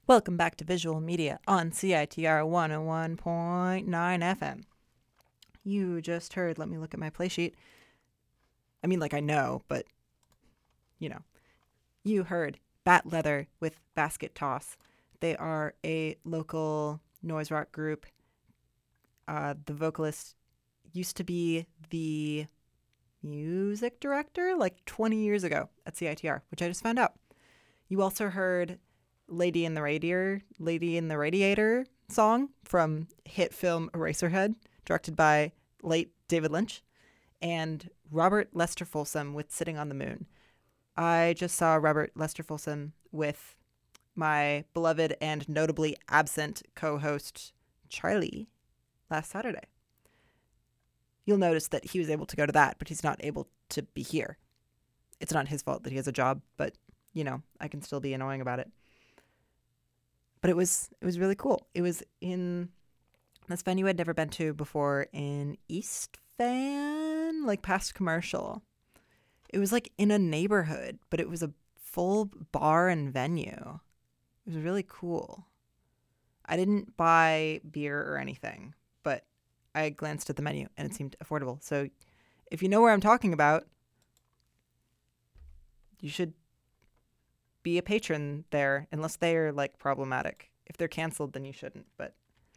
Welcome back to Visual Media on CITR 101.9 FM. You just heard, let me look at my play sheet. I mean, like I know, but, you know. You heard Bat Leather with Basket Toss. They are a local noise rock group. The vocalist used to be the music director like 20 years ago at CITR, which I just found out. You also heard Lady in the Radiator song from hit film Eraserhead, directed by late David Lynch, and Robert Lester Folsom with Sitting on the Moon. I just saw Robert Lester Folsom with my beloved and notably absent co-host Charlie last Saturday. You'll notice that he was able to go to that, but he's not able to be here. It's not his fault that he has a job, but, you know, I can still be annoying about it. But it was really cool. It was in this venue I'd never been to before in East Van, like past Commercial. It was like in a neighborhood, but it was a full bar and venue. It was really cool. I didn't buy beer or anything, but I glanced at the menu and it seemed affordable. So if you know where I'm talking about, you should be a patron there, unless they are like problematic. If they're canceled, then you shouldn't, but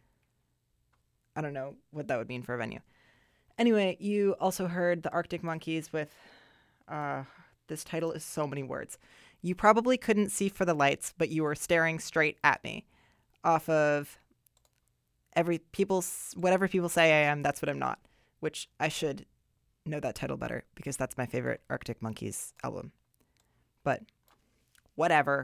I don't know what that would mean for a venue. Anyway, you also heard the Arctic Monkeys with this title is so many words. You probably couldn't see for the lights, but you were staring straight at me off of whatever people say I am, that's what I'm not, which I should know that title better because that's my favorite Arctic Monkeys album. But whatever.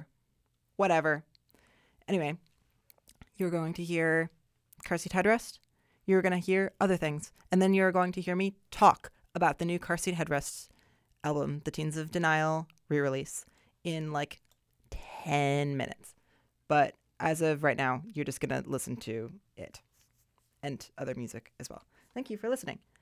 Anyway, you're going to hear Car Seat Headrest. You're going to hear other things. And then you're going to hear me talk about the new Car Seat Headrest album, The Teens of Denial re-release, in like 10 minutes. But as of right now, you're just going to listen to it and other music as well. Thank you for listening.